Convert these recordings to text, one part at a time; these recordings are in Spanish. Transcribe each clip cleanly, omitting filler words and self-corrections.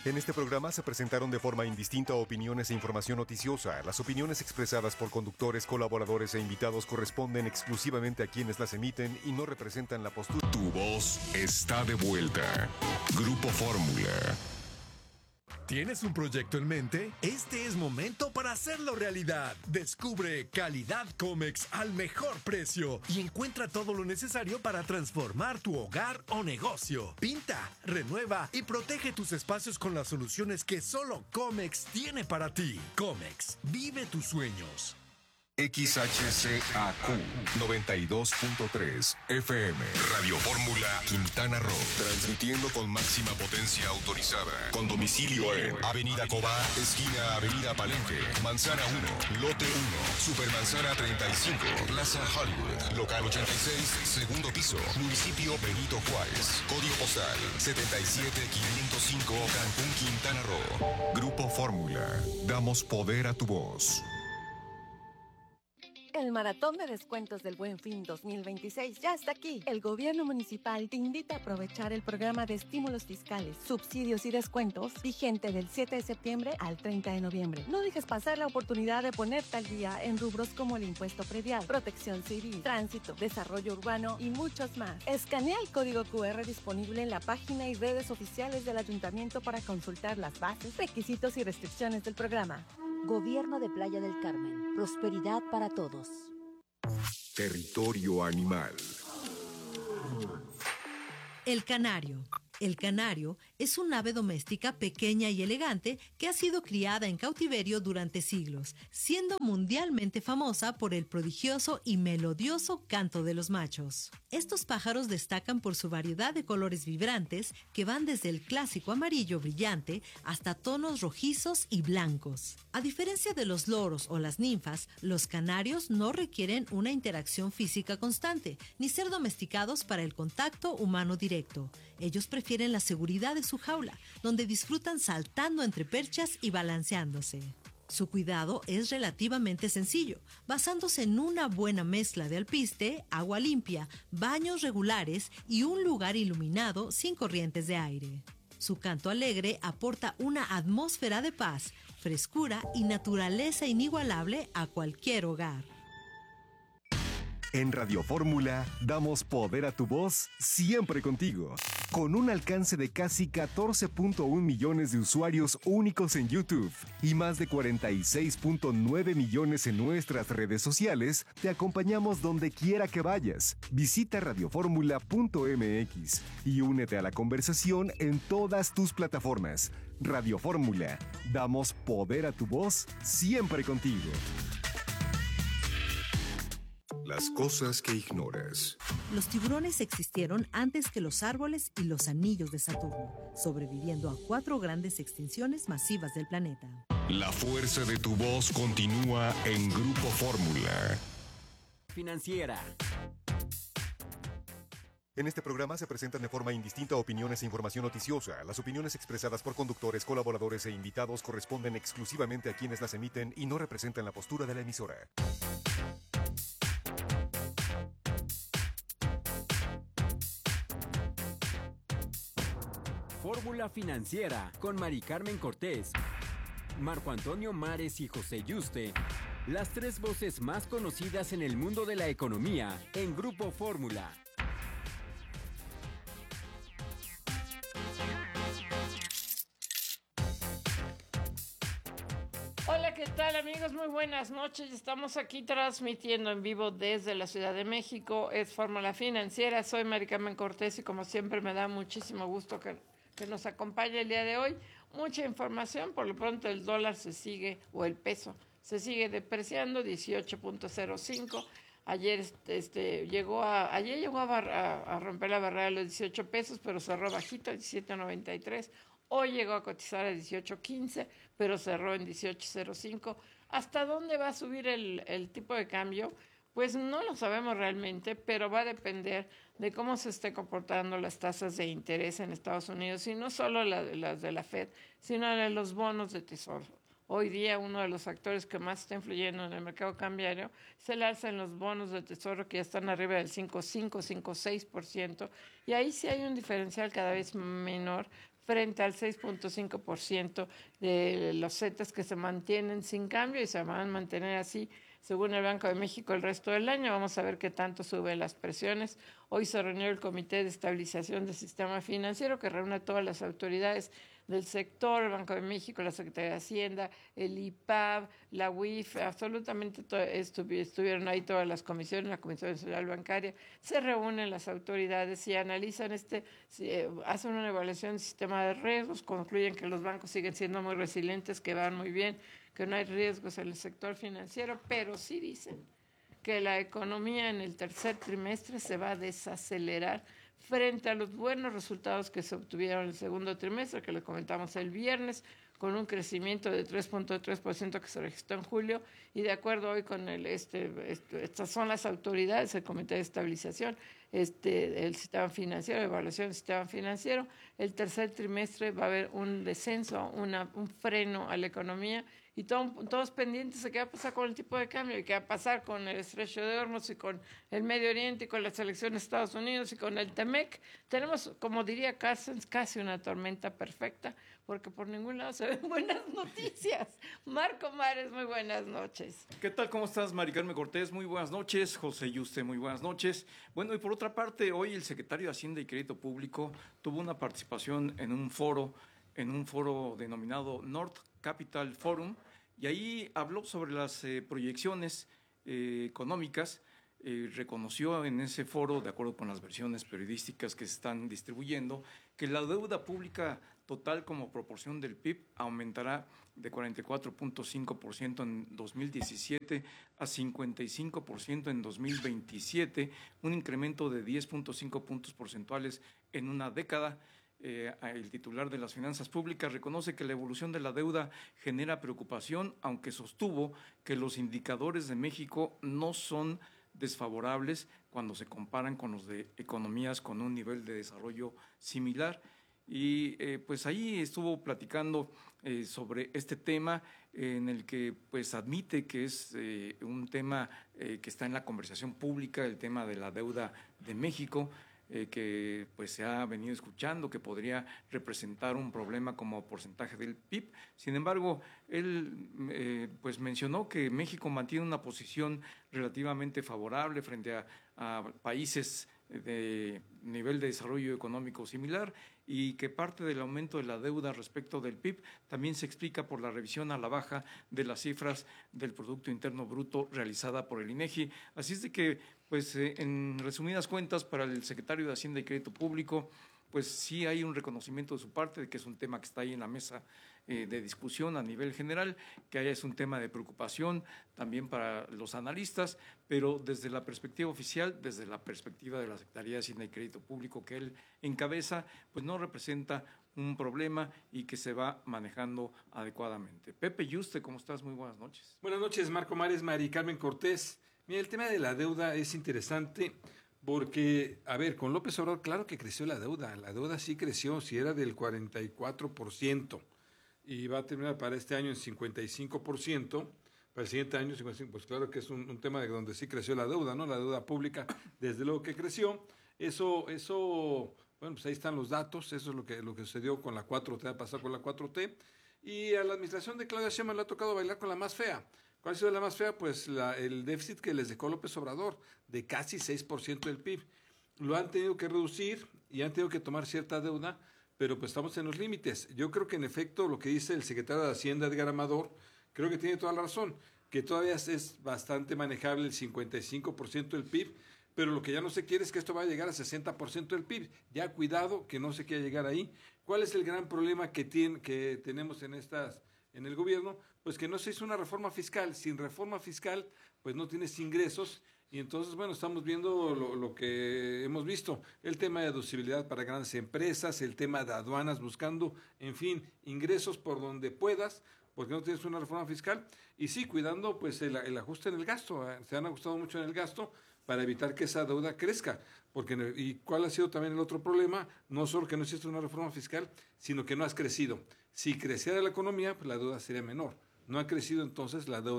En este programa se presentaron de forma indistinta opiniones e información noticiosa. Las opiniones expresadas por conductores, colaboradores e invitados corresponden exclusivamente a quienes las emiten y no representan la postura. Tu voz está de vuelta. Grupo Fórmula. ¿Tienes un proyecto en mente? Este es momento para hacerlo realidad. Descubre Calidad Comex al mejor precio y encuentra todo lo necesario para transformar tu hogar o negocio. Pinta, renueva y protege tus espacios con las soluciones que solo Comex tiene para ti. Comex, vive tus sueños. XHCAQ 92.3 FM Radio Fórmula Quintana Roo, transmitiendo con máxima potencia autorizada, con domicilio en Avenida Cobá, esquina Avenida Palenque, Manzana 1, Lote 1, Supermanzana 35, Plaza Hollywood, Local 86, segundo piso, Municipio Benito Juárez, Código postal 77505, Cancún, Quintana Roo. Grupo Fórmula, damos poder a tu voz. El maratón de descuentos del Buen Fin 2026 ya está aquí. El gobierno municipal te invita a aprovechar el programa de estímulos fiscales, subsidios y descuentos vigente del 7 de septiembre al 30 de noviembre. No dejes pasar la oportunidad de ponerte al día en rubros como el impuesto predial, protección civil, tránsito, desarrollo urbano y muchos más. Escanea el código QR disponible en la página y redes oficiales del ayuntamiento para consultar las bases, requisitos y restricciones del programa. Gobierno de Playa del Carmen. Prosperidad para todos. Territorio animal. El canario. El canario es un ave doméstica pequeña y elegante que ha sido criada en cautiverio durante siglos, siendo mundialmente famosa por el prodigioso y melodioso canto de los machos. Estos pájaros destacan por su variedad de colores vibrantes que van desde el clásico amarillo brillante hasta tonos rojizos y blancos. A diferencia de los loros o las ninfas, los canarios no requieren una interacción física constante, ni ser domesticados para el contacto humano directo. Ellos prefieren la seguridad de su jaula, donde disfrutan saltando entre perchas y balanceándose. Su cuidado es relativamente sencillo, basándose en una buena mezcla de alpiste, agua limpia, baños regulares y un lugar iluminado sin corrientes de aire. Su canto alegre aporta una atmósfera de paz, frescura y naturaleza inigualable a cualquier hogar. En Radio Fórmula damos poder a tu voz siempre contigo. Con un alcance de casi 14.1 millones de usuarios únicos en YouTube y más de 46.9 millones en nuestras redes sociales, te acompañamos donde quiera que vayas. Visita radioformula.mx y únete a la conversación en todas tus plataformas. Radio Fórmula, damos poder a tu voz siempre contigo. Las cosas que ignoras. Los tiburones existieron antes que los árboles y los anillos de Saturno, sobreviviendo a 4 grandes extinciones masivas del planeta. La fuerza de tu voz continúa en Grupo Fórmula. Financiera. En este programa se presentan de forma indistinta opiniones e información noticiosa. Las opiniones expresadas por conductores, colaboradores e invitados corresponden exclusivamente a quienes las emiten y no representan la postura de la emisora. Fórmula Financiera con Mari Carmen Cortés, Marco Antonio Mares y José Yuste. Las 3 voces más conocidas en el mundo de la economía en Grupo Fórmula. Hola, ¿qué tal amigos? Muy buenas noches. Estamos aquí transmitiendo en vivo desde la Ciudad de México. Es Fórmula Financiera. Soy Mari Carmen Cortés y como siempre me da muchísimo gusto que nos acompañe el día de hoy. Mucha información. Por lo pronto el dólar se sigue, o el peso, se sigue depreciando, 18.05. Ayer llegó a romper la barrera de los 18 pesos, pero cerró bajito, 17.93. Hoy llegó a cotizar a 18.15, pero cerró en 18.05. ¿Hasta dónde va a subir el tipo de cambio? Pues no lo sabemos realmente, pero va a depender de cómo se estén comportando las tasas de interés en Estados Unidos, y no solo las de la Fed, sino de los bonos de tesoro. Hoy día uno de los factores que más está influyendo en el mercado cambiario es el alza en los bonos de tesoro, que ya están arriba del 5,5, 5,6%, y ahí sí hay un diferencial cada vez menor frente al 6.5% de los CETES que se mantienen sin cambio y se van a mantener así, según el Banco de México, el resto del año. Vamos a ver qué tanto suben las presiones. Hoy se reunió el Comité de Estabilización del Sistema Financiero, que reúne a todas las autoridades del sector, el Banco de México, la Secretaría de Hacienda, el IPAB, la UIF, absolutamente estuvieron ahí todas las comisiones, la Comisión Nacional Bancaria. Se reúnen las autoridades y analizan hacen una evaluación del sistema de riesgos, concluyen que los bancos siguen siendo muy resilientes, que van muy bien, que no hay riesgos en el sector financiero, pero sí dicen que la economía en el tercer trimestre se va a desacelerar frente a los buenos resultados que se obtuvieron en el segundo trimestre, que les comentamos el viernes, con un crecimiento de 3.3% que se registró en julio, y de acuerdo hoy con estas son las autoridades, el Comité de Estabilización, el sistema financiero, evaluación del sistema financiero, el tercer trimestre va a haber un descenso, un freno a la economía, y todos pendientes de qué va a pasar con el tipo de cambio, y qué va a pasar con el estrecho de Hormuz, y con el Medio Oriente, y con las elecciones de Estados Unidos, y con el TEMEC. Tenemos, como diría Carstens, casi una tormenta perfecta, porque por ningún lado se ven buenas noticias. Marco Mares, muy buenas noches. ¿Qué tal? ¿Cómo estás, Mari Carmen Cortés? Muy buenas noches. José Yuste, muy buenas noches. Bueno, y por otra parte, hoy el secretario de Hacienda y Crédito Público tuvo una participación en un foro denominado North Capital Forum, y ahí habló sobre las proyecciones económicas. Reconoció en ese foro, de acuerdo con las versiones periodísticas que se están distribuyendo, que la deuda pública total como proporción del PIB aumentará de 44.5% en 2017 a 55% en 2027, un incremento de 10.5 puntos porcentuales en una década. El titular de las finanzas públicas reconoce que la evolución de la deuda genera preocupación, aunque sostuvo que los indicadores de México no son desfavorables cuando se comparan con los de economías con un nivel de desarrollo similar. Y pues ahí estuvo platicando sobre este tema, en el que pues admite que es un tema que está en la conversación pública, el tema de la deuda de México, que pues se ha venido escuchando que podría representar un problema como porcentaje del PIB. Sin embargo, él pues mencionó que México mantiene una posición relativamente favorable frente a países de nivel de desarrollo económico similar, y que parte del aumento de la deuda respecto del PIB también se explica por la revisión a la baja de las cifras del Producto Interno Bruto realizada por el INEGI. Así es de que, pues en resumidas cuentas, para el secretario de Hacienda y Crédito Público, pues sí hay un reconocimiento de su parte de que es un tema que está ahí en la mesa de discusión a nivel general, que es un tema de preocupación también para los analistas, pero desde la perspectiva oficial, desde la perspectiva de la Secretaría de Hacienda y Crédito Público que él encabeza, pues no representa un problema y que se va manejando adecuadamente. Pepe Yuste, ¿cómo estás? Muy buenas noches. Buenas noches, Marco Mares, Mari Carmen Cortés. Mira, el tema de la deuda es interesante porque, a ver, con López Obrador, claro que creció la deuda sí creció, si era del 44%, y va a terminar para este año en 55%, para el siguiente año 55%, pues claro que es un tema de donde sí creció la deuda, ¿no? La deuda pública, desde luego que creció. Eso, bueno, pues ahí están los datos, eso es lo que sucedió con la 4T, va a pasar con la 4T, y a la administración de Claudia Sheinbaum le ha tocado bailar con la más fea. ¿Cuál ha sido la más fea? Pues el déficit que les dejó López Obrador, de casi 6% del PIB. Lo han tenido que reducir y han tenido que tomar cierta deuda, pero pues estamos en los límites. Yo creo que en efecto lo que dice el secretario de Hacienda, Edgar Amador, creo que tiene toda la razón, que todavía es bastante manejable el 55% del PIB, pero lo que ya no se quiere es que esto vaya a llegar a 60% del PIB. Ya cuidado que no se quiera llegar ahí. ¿Cuál es el gran problema que tenemos en el gobierno? Pues que no se hizo una reforma fiscal. Sin reforma fiscal, pues no tienes ingresos. Y entonces, bueno, estamos viendo lo que hemos visto. El tema de deducibilidad para grandes empresas, el tema de aduanas, buscando, en fin, ingresos por donde puedas, porque no tienes una reforma fiscal. Y sí, cuidando pues el ajuste en el gasto. Se han ajustado mucho en el gasto para evitar que esa deuda crezca. ¿Y cuál ha sido también el otro problema? No solo que no existe una reforma fiscal, sino que no has crecido. Si creciera la economía, pues la deuda sería menor. No ha crecido, entonces la deuda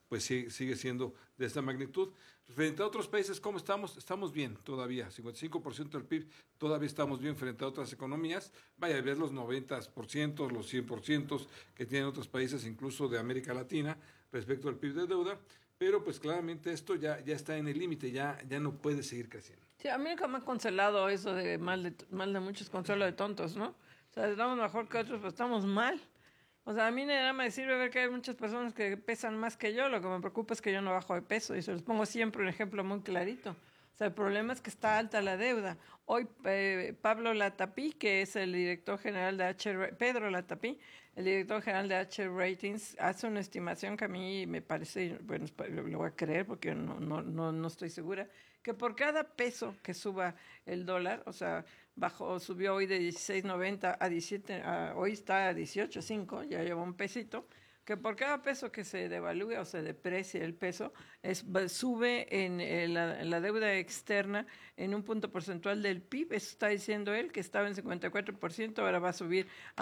pues sigue siendo de esta magnitud. Frente a otros países, ¿cómo estamos? Estamos bien todavía, 55% del PIB, todavía estamos bien frente a otras economías. Vaya a ver los 90%, los 100% que tienen otros países, incluso de América Latina, respecto al PIB de deuda, pero pues claramente esto ya está en el límite, ya no puede seguir creciendo. Sí, a mí nunca me ha consolado eso de mal de muchos, consuelo de tontos, ¿no? O sea, estamos mejor que otros, pero estamos mal. O sea, a mí nada me sirve ver que hay muchas personas que pesan más que yo. Lo que me preocupa es que yo no bajo de peso. Y se los pongo siempre un ejemplo muy clarito. O sea, el problema es que está alta la deuda. Hoy Pablo Latapí, que es el director general de Pedro Latapí, el director general de H Ratings, hace una estimación que a mí me parece, bueno, lo voy a creer porque no estoy segura, que por cada peso que suba el dólar, o sea, subió hoy de 16.90 a 17, hoy está a 18.5, ya lleva un pesito, que por cada peso que se devalúe o se deprecie el peso, sube en la deuda externa en un punto porcentual del PIB. Eso está diciendo él, que estaba en 54%, ahora va a subir a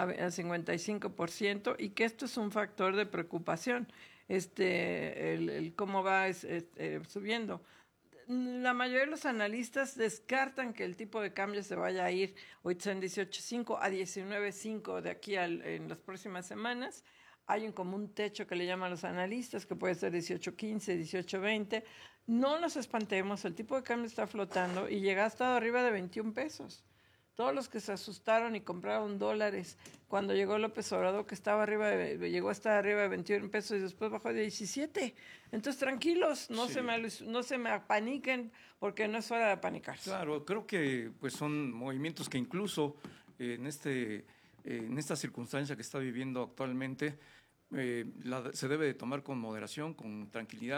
55%, y que esto es un factor de preocupación, el cómo va subiendo. La mayoría de los analistas descartan que el tipo de cambio se vaya a ir, hoy está en 18.5 a 19.5 de aquí en las próximas semanas. Hay un común techo que le llaman los analistas, que puede ser 18.15, 18.20. No nos espantemos, el tipo de cambio está flotando y llega hasta arriba de 21 pesos. Todos los que se asustaron y compraron dólares cuando llegó López Obrador, que llegó hasta arriba de 21 pesos y después bajó de 17. Entonces, tranquilos, no se me apaniquen, porque no es hora de apanicarse. Claro, creo que pues son movimientos que incluso en esta circunstancia que está viviendo actualmente, se debe de tomar con moderación, con tranquilidad.